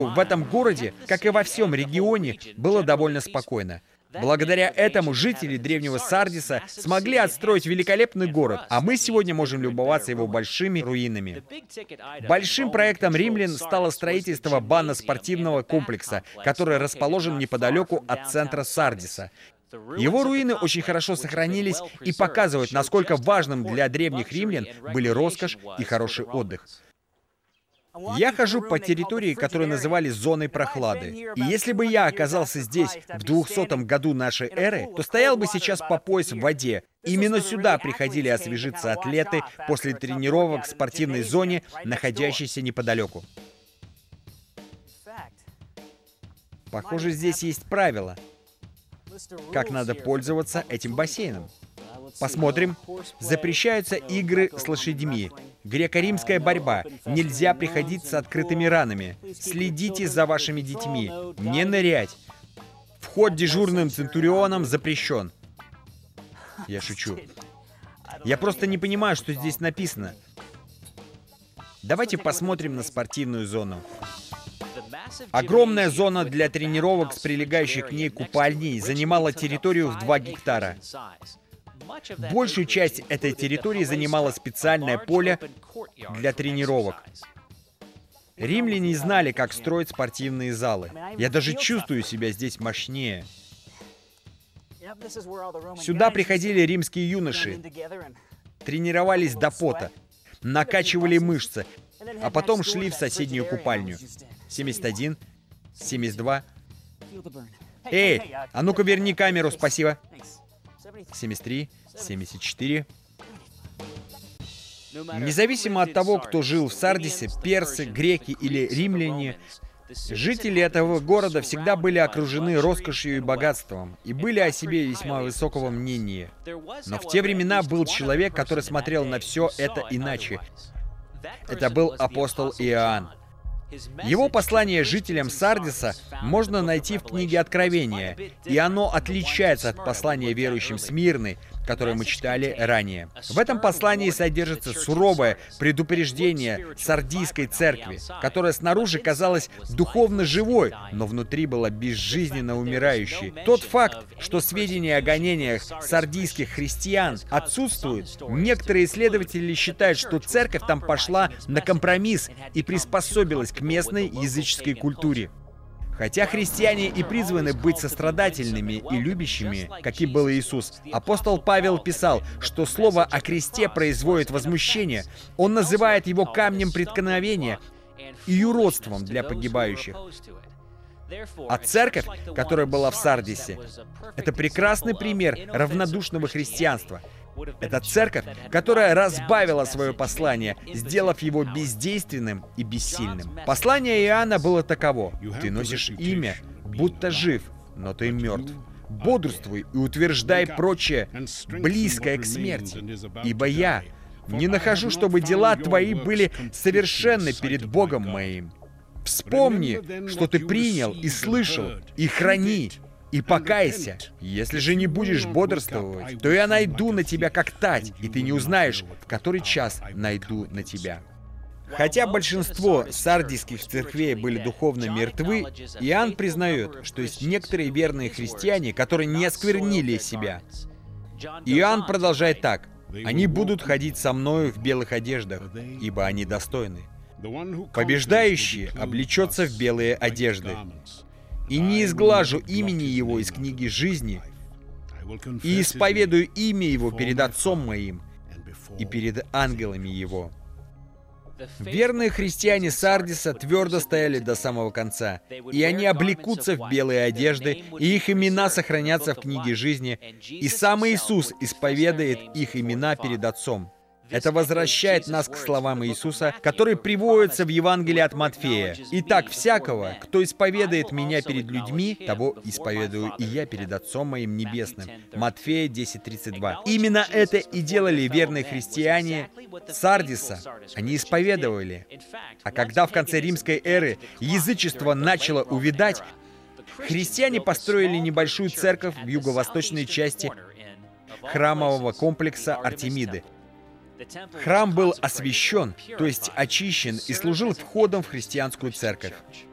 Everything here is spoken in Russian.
в этом городе, как и во всем регионе, было довольно спокойно. Благодаря этому жители древнего Сардиса смогли отстроить великолепный город, а мы сегодня можем любоваться его большими руинами. Большим проектом римлян стало строительство банно-спортивного комплекса, который расположен неподалеку от центра Сардиса. Его руины очень хорошо сохранились и показывают, насколько важным для древних римлян были роскошь и хороший отдых. Я хожу по территории, которую называли зоной прохлады. И если бы я оказался здесь в 200 году нашей эры, то стоял бы сейчас по пояс в воде. Именно сюда приходили освежиться атлеты после тренировок в спортивной зоне, находящейся неподалеку. Похоже, здесь есть правила, как надо пользоваться этим бассейном. Посмотрим. Запрещаются игры с лошадьми. Греко-римская борьба. Нельзя приходить с открытыми ранами. Следите за вашими детьми. Не нырять. Вход дежурным центурионом запрещен. Я шучу. Я просто не понимаю, что здесь написано. Давайте посмотрим на спортивную зону. Огромная зона для тренировок с прилегающей к ней купальней занимала территорию в 2 гектара. Большую часть этой территории занимало специальное поле для тренировок. Римляне знали, как строить спортивные залы. Я даже чувствую себя здесь мощнее. Сюда приходили римские юноши, тренировались до пота, накачивали мышцы, а потом шли в соседнюю купальню. 71, 72. Эй, а ну-ка верни камеру, спасибо. 73, 74. Независимо от того, кто жил в Сардисе, персы, греки или римляне, жители этого города всегда были окружены роскошью и богатством и были о себе весьма высокого мнения. Но в те времена был человек, который смотрел на все это иначе. Это был апостол Иоанн. Его послание жителям Сардиса можно найти в книге Откровения, и оно отличается от послания верующим Смирны, которое мы читали ранее. В этом послании содержится суровое предупреждение сардийской церкви, которая снаружи казалась духовно живой, но внутри была безжизненно умирающей. Тот факт, что сведения о гонениях сардийских христиан отсутствуют, некоторые исследователи считают, что церковь там пошла на компромисс и приспособилась к местной языческой культуре. Хотя христиане и призваны быть сострадательными и любящими, каким был Иисус, апостол Павел писал, что слово о кресте производит возмущение. Он называет его камнем преткновения и юродством для погибающих. А церковь, которая была в Сардисе, это прекрасный пример равнодушного христианства. Это церковь, которая разбавила свое послание, сделав его бездейственным и бессильным. Послание Иоанна было таково: «Ты носишь имя, будто жив, но ты мертв. Бодрствуй и утверждай прочее, близкое к смерти. Ибо я не нахожу, чтобы дела твои были совершенны перед Богом моим. Вспомни, что ты принял и слышал, и храни, и покайся. Если же не будешь бодрствовать, то я найду на тебя как тать, и ты не узнаешь, в который час найду на тебя». Хотя большинство сардийских церквей были духовно мертвы, Иоанн признает, что есть некоторые верные христиане, которые не осквернили себя. Иоанн продолжает так: «Они будут ходить со мною в белых одеждах, ибо они достойны. Побеждающий облечется в белые одежды. И не изглажу имени его из книги жизни, и исповедую имя его перед Отцом моим и перед ангелами его». Верные христиане Сардиса твердо стояли до самого конца, и они облекутся в белые одежды, и их имена сохранятся в книге жизни, и сам Иисус исповедает их имена перед Отцом. Это возвращает нас к словам Иисуса, которые приводятся в Евангелии от Матфея. «Итак, всякого, кто исповедает Меня перед людьми, того исповедую и Я перед Отцом Моим Небесным». Матфея 10:32. Именно это и делали верные христиане Сардиса. Они исповедовали. А когда в конце римской эры язычество начало увядать, христиане построили небольшую церковь в юго-восточной части храмового комплекса Артемиды. Храм был освящен, то есть очищен, и служил входом в христианскую церковь.